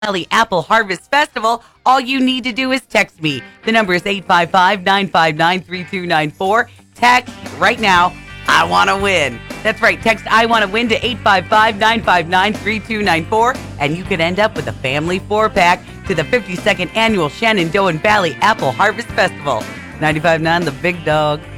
Valley Apple Harvest Festival, all you need to do is text me. The number is 855-959-3294. Text right now, I want to win. That's right. Text I want to win to 855-959-3294, and you could end up with a family 4-pack to the 52nd Annual Shenandoah Valley Apple Harvest Festival. 95.9 The Big Dog.